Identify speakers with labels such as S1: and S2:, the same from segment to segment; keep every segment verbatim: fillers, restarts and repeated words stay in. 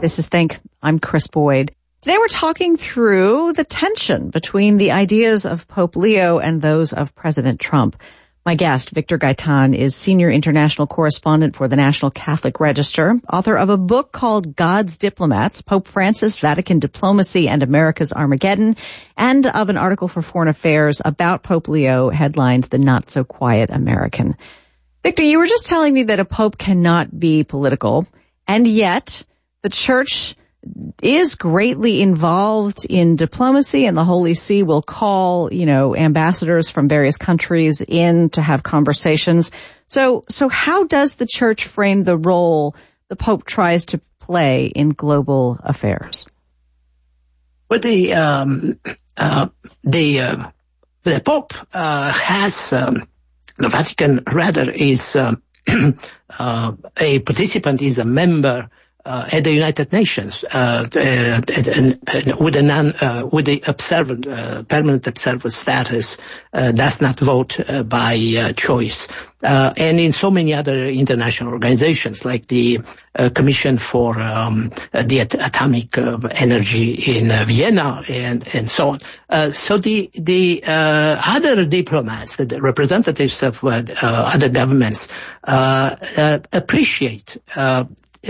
S1: This is Think. I'm Chris Boyd. Today we're talking through the tension between the ideas of Pope Leo and those of President Trump. My guest, Victor Gaitan, is senior international correspondent for the National Catholic Register, author of a book called God's Diplomats, Pope Francis, Vatican Diplomacy, and America's Armageddon, and of an article for Foreign Affairs about Pope Leo headlined The Not So Quiet American. Victor, you were just telling me that a pope cannot be political, and yet the Church is greatly involved in diplomacy, and the Holy See will call, you know, ambassadors from various countries in to have conversations. So, so how does the Church frame the role the Pope tries to play in global affairs?
S2: Well, the um, uh, the uh, the Pope uh, has um, the Vatican rather is um, uh, a participant, is a member. Uh, at the United Nations, uh, uh, and, and with a non, uh, with the observant, uh, permanent observer status, uh, does not vote uh, by uh, choice. Uh, and in so many other international organizations, like the uh, Commission for um, the At- Atomic uh, Energy in uh, Vienna, and and so on. Uh, so the the uh, other diplomats, the representatives of uh, uh, other governments, uh, uh, appreciate. Uh,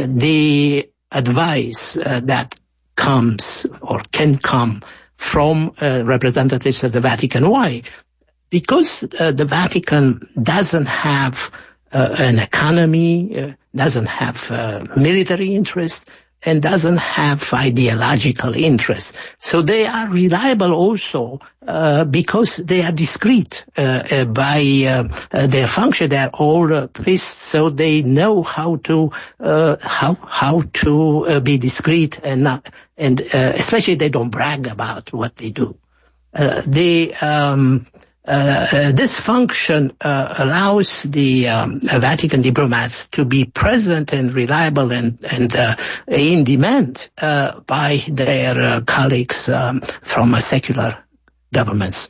S2: the advice uh, that comes or can come from uh, representatives of the Vatican. Why? Because uh, the Vatican doesn't have uh, an economy, uh, doesn't have uh, military interest, and doesn't have ideological interest. So they are reliable also uh, because they are discreet uh, uh, by uh, uh, their function. They are all uh, priests, so they know how to uh, how how to uh, be discreet, and not, and uh, especially they don't brag about what they do. Uh, they um, Uh, uh, this function uh, allows the um, Vatican diplomats to be present and reliable and, and uh, in demand uh, by their uh, colleagues um, from uh, secular governments.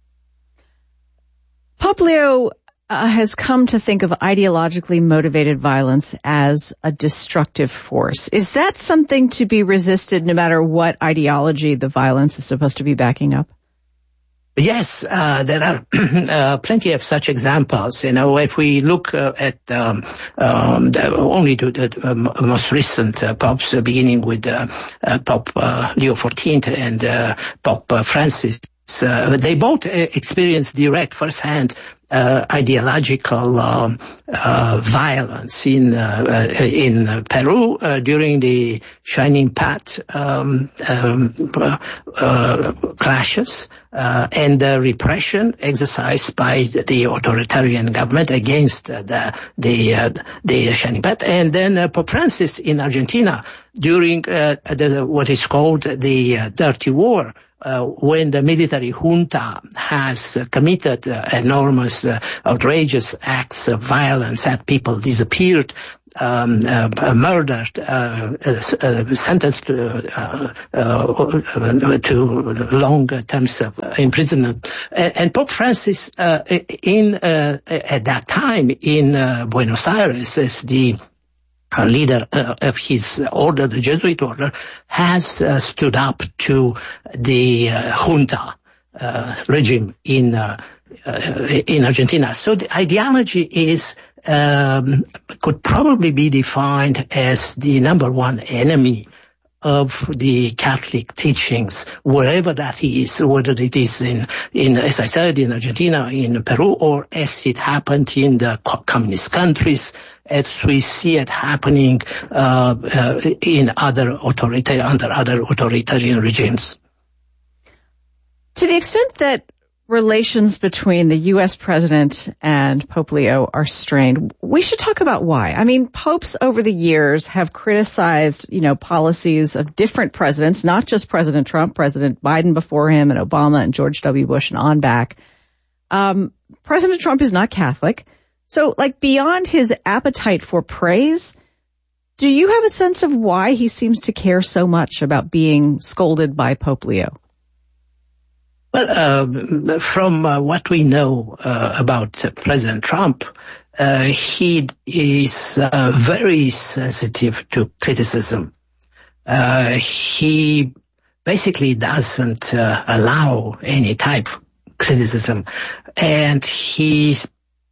S1: Pope Leo uh, has come to think of ideologically motivated violence as a destructive force. Is that something to be resisted no matter what ideology the violence is supposed to be backing up?
S2: Yes, uh, there are uh, plenty of such examples. You know, if we look uh, at um, um, the, only to the um, most recent uh, popes, uh, beginning with uh, uh, Pope uh, Leo the fourteenth and uh, Pope uh, Francis, uh, they both uh, experienced direct, firsthand uh, ideological um, uh, violence in uh, uh, in uh, Peru uh, during the Shining Path um, um, uh, uh, clashes. Uh, and the repression exercised by the, the authoritarian government against uh, the the uh, the Shining Path, and then uh, Pope Francis in Argentina during uh, the, what is called the uh, Dirty War, uh, when the military junta has uh, committed uh, enormous, uh, outrageous acts of violence, had people disappeared. Um, uh, murdered, uh, uh, sentenced to, uh, uh, to long terms of imprisonment. And, and Pope Francis, uh, in, uh, at that time in uh, Buenos Aires, as the uh, leader uh, of his order, the Jesuit order, has uh, stood up to the uh, junta uh, regime in uh, uh, in Argentina. So the ideology is Um, could probably be defined as the number one enemy of the Catholic teachings, wherever that is, whether it is in, in, as I said, in Argentina, in Peru, or as it happened in the communist countries, as we see it happening uh, uh, in other authoritarian, under other authoritarian regimes.
S1: To the extent that relations between the U S president and Pope Leo are strained, we should talk about why. I mean, popes over the years have criticized, you know, policies of different presidents, not just President Trump, President Biden before him, and Obama and George W. Bush and on back. Um, President Trump is not Catholic. So, like, beyond his appetite for praise, do you have a sense of why he seems to care so much about being scolded by Pope Leo?
S2: Well, uh, from uh, what we know uh, about uh, President Trump, uh, he is uh, very sensitive to criticism. uh, he basically doesn't uh, allow any type of criticism. And he's,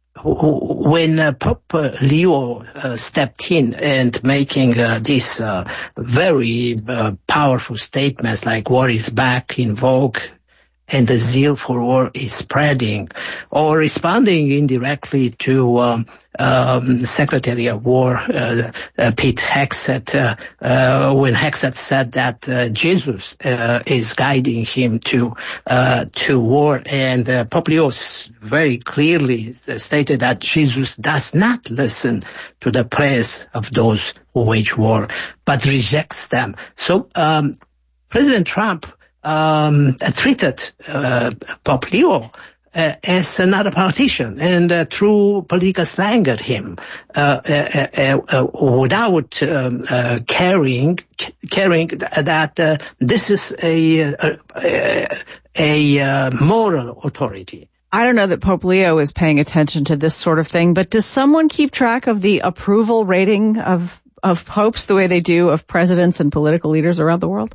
S2: when uh, Pope Leo uh, stepped in and making uh, these uh, very uh, powerful statements like war is back in vogue and the zeal for war is spreading, or responding indirectly to um, um, Secretary of War uh, uh, Pete Hegseth uh, uh, when Hegseth said that uh, Jesus uh, is guiding him to uh, to war, and uh, Pope Leo very clearly stated that Jesus does not listen to the prayers of those who wage war, but rejects them. So um, President Trump Um, uh, treated uh, Pope Leo uh, as another politician, and uh, threw political slang at him uh, uh, uh, uh, without um, uh, caring caring that uh, this is a a, a, a moral authority.
S1: I don't know that Pope Leo is paying attention to this sort of thing, but does someone keep track of the approval rating of of popes the way they do of presidents and political leaders around the world?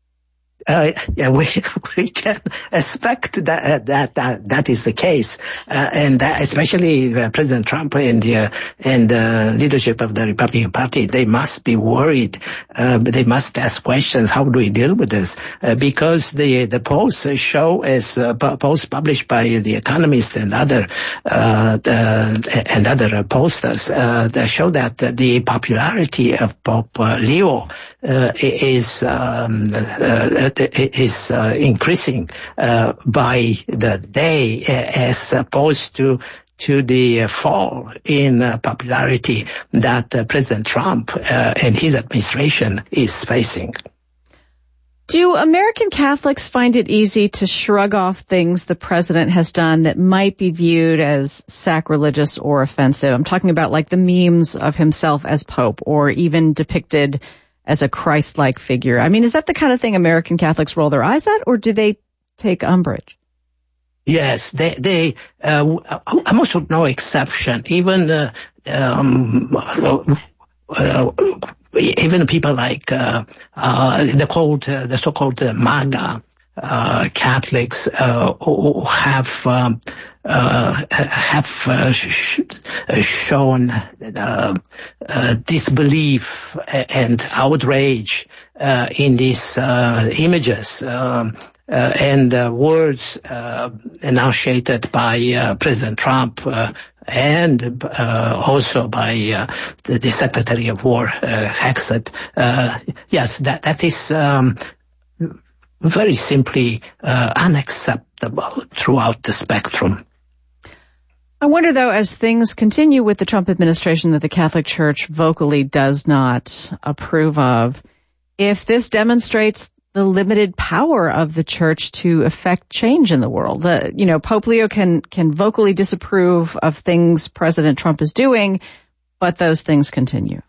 S2: Uh, yeah, we, we can expect that, uh, that, that, that is the case. Uh, and that especially uh, President Trump and the, uh, and the leadership of the Republican Party, they must be worried. Uh, but they must ask questions. How do we deal with this? Uh, because the, the polls show, as uh, polls published by The Economist and other, uh, the, and other pollsters, uh, they show that the popularity of Pope uh, Leo, uh, is, um, uh, is uh, increasing uh, by the day, as opposed to to the fall in uh, popularity that uh, President Trump uh, and his administration is facing.
S1: Do American Catholics find it easy to shrug off things the president has done that might be viewed as sacrilegious or offensive? I'm talking about like the memes of himself as Pope, or even depicted as a Christ-like figure. I mean, is that the kind of thing American Catholics roll their eyes at, or do they take umbrage?
S2: Yes, they, they, uh, almost with no exception, even, uh, um, uh, even people like, uh, uh, the called, uh, the so-called uh, MAGA, uh, Catholics, uh, who have, um, uh, have, uh, sh- shown, uh, uh, disbelief and outrage, uh, in these, uh, images, um, Uh, and uh, words uh, enunciated by uh, President Trump uh, and uh, also by uh, the, the Secretary of War, uh, Hegseth. Uh, yes, that that is um, very simply uh, unacceptable throughout the spectrum.
S1: I wonder, though, as things continue with the Trump administration that the Catholic Church vocally does not approve of, if this demonstrates the limited power of the church to affect change in the world. The, you know, Pope Leo can, can vocally disapprove of things President Trump is doing, but those things continue.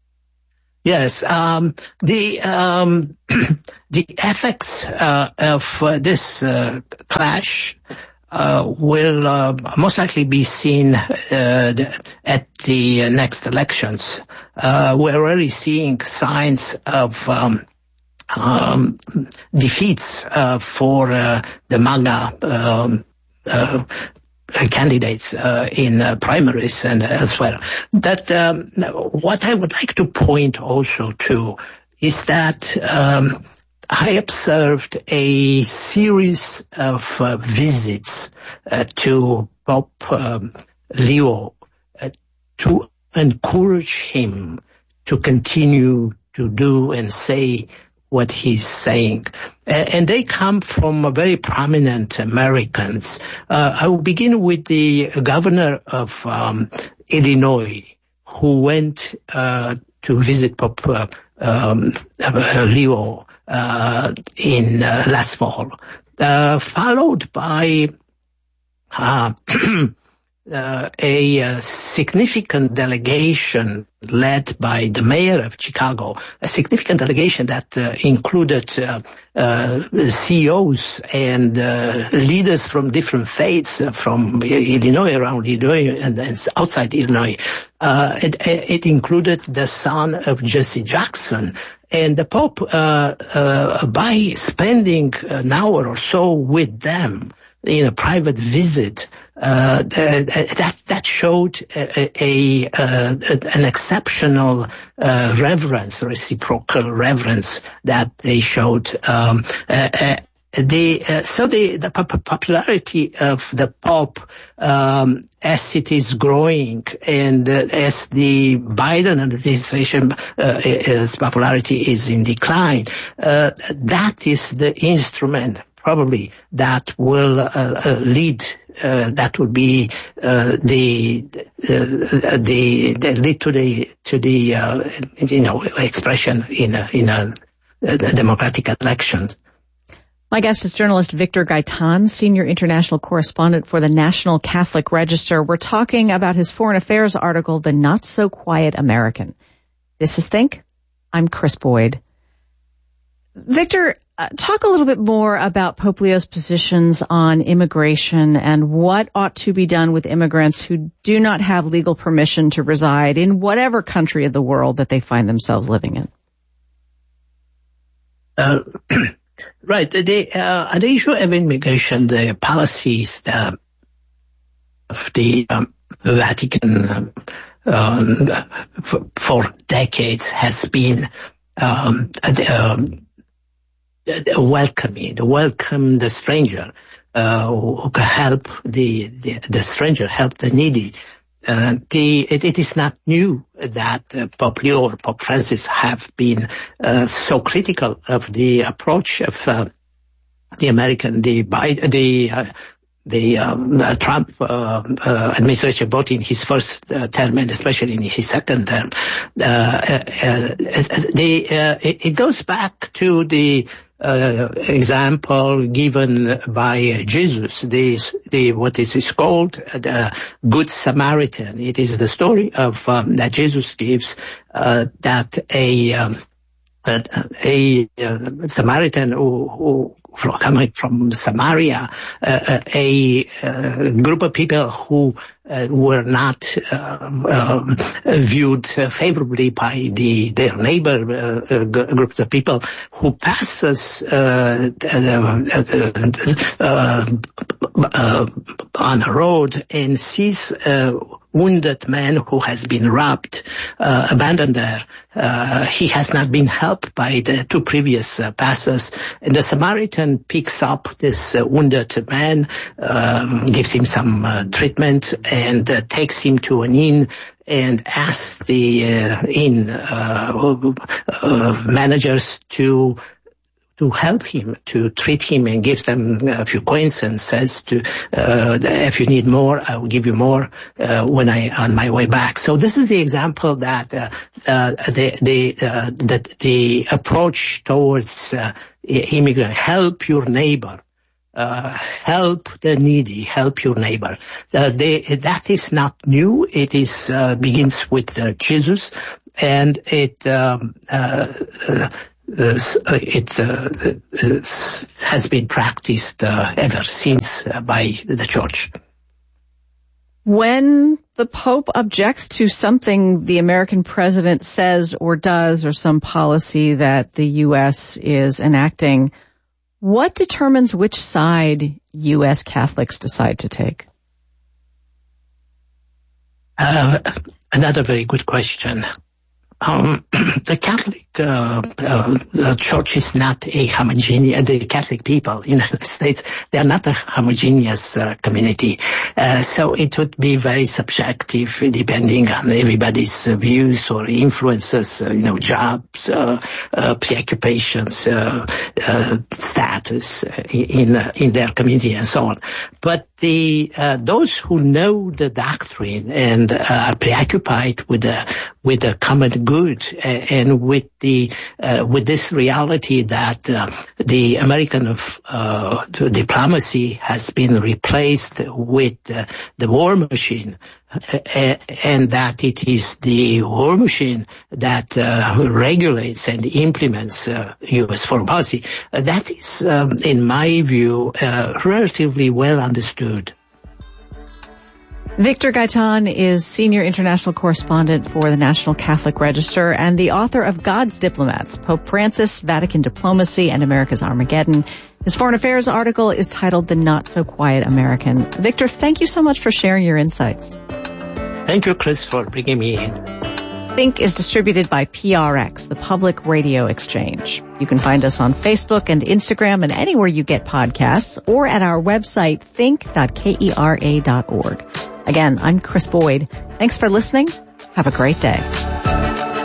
S2: Yes, um, the, um, the effects, uh, of uh, this, uh, clash, uh, will, uh, most likely be seen, uh, at the next elections. Uh, we're already seeing signs of, um, Um, defeats uh, for uh, the MAGA um, uh, candidates uh, in uh, primaries and elsewhere. That um, what I would like to point also to is that um, I observed a series of uh, visits uh, to Pope um, Leo uh, to encourage him to continue to do and say what he's saying. And they come from very prominent Americans. Uh, I will begin with the governor of um, Illinois, who went uh, to visit Pope uh, um, Leo uh, in uh, last fall, uh, followed by uh, uh, a, a significant delegation led by the mayor of Chicago, a significant delegation that uh, included uh, uh, C E Os and uh, leaders from different faiths, uh, from Illinois, around Illinois, and, and outside Illinois. Uh, it, it included the son of Jesse Jackson. And the Pope, uh, uh, by spending an hour or so with them in a private visit, uh, that, that showed a, a, a an exceptional, uh, reverence, reciprocal reverence that they showed. Um, uh, uh, The, uh, so the, the popularity of the Pope, um, as it is growing and uh, as the Biden administration, uh, its popularity is in decline, uh, that is the instrument probably that will, uh, uh lead, uh, that will be, uh, the, uh, the, the lead to the, to the, uh, you know, expression in a, in a, a democratic elections.
S1: My guest is journalist Victor Gaitan, senior international correspondent for the National Catholic Register. We're talking about his foreign affairs article, The Not So Quiet American. This is Think. I'm Chris Boyd. Victor, uh, talk a little bit more about Pope Leo's positions on immigration and what ought to be done with immigrants who do not have legal permission to reside in whatever country of the world that they find themselves living in.
S2: Uh, Right. The, uh, the issue of immigration, the policies uh, of the um, Vatican um, um, for, for decades has been um, um, welcoming, welcome the stranger, uh, who can help the, the, the stranger, help the needy. Uh, the, it, it is not new that uh, Pope Leo or Pope Francis have been uh, so critical of the approach of uh, the American, the the uh, the um, uh, Trump uh, uh, administration, both in his first uh, term and especially in his second term. Uh, uh, uh, the, uh, it, it goes back to the Uh, example given by Jesus, the, the, what is called the Good Samaritan. It is the story of, um, that Jesus gives, uh, that a, um, a, a, a Samaritan who, who from, coming from Samaria, uh, a, a group of people who Uh, were not um, um, viewed uh, favorably by the their neighbor uh, uh, groups of people who passes uh, uh, uh, uh, on a road and sees a wounded man who has been robbed, uh, abandoned there. Uh, he has not been helped by the two previous uh, passers. And the Samaritan picks up this uh, wounded man, um, gives him some uh, treatment, and uh, takes him to an inn and asks the uh, inn uh, uh, managers to to help him, to treat him, and gives them a few coins and says to, uh, if you need more, I will give you more, uh, when I, on my way back. So this is the example that, uh, uh, the, the, uh, the, the approach towards, uh, immigrant, help your neighbor. Uh, help the needy, help your neighbor. Uh, they, that is not new. It is, uh, begins with uh, Jesus, and it, um, uh, uh Uh, it uh, uh, has been practiced uh, ever since uh, by the Church.
S1: When the Pope objects to something the American president says or does, or some policy that the U S is enacting, what determines which side U S Catholics decide to take?
S2: Uh, another very good question. Um, the Catholic uh, uh, Church is not a homogeneous. The Catholic people in the United States, they are not a homogeneous uh, community. Uh, so it would be very subjective, depending on everybody's uh, views or influences, uh, you know, jobs, uh, uh, preoccupations, uh, uh, status in uh, in their community, and so on. But the uh, those who know the doctrine and uh, are preoccupied with the with the common good and, and with the uh, with this reality that uh, the American of uh, diplomacy has been replaced with uh, the war machine. Uh, and that it is the war machine that uh, regulates and implements uh, U S foreign policy. Uh, that is, um, in my view, uh, relatively well understood.
S1: Victor Gaitan is senior international correspondent for the National Catholic Register and the author of God's Diplomats, Pope Francis, Vatican Diplomacy, and America's Armageddon. His foreign affairs article is titled The Not So Quiet American. Victor, thank you so much for sharing your insights.
S2: Thank you, Chris, for bringing me in.
S1: Think is distributed by P R X, the Public Radio Exchange. You can find us on Facebook and Instagram and anywhere you get podcasts, or at our website, think dot kera dot org. Again, I'm Chris Boyd. Thanks for listening. Have a great day.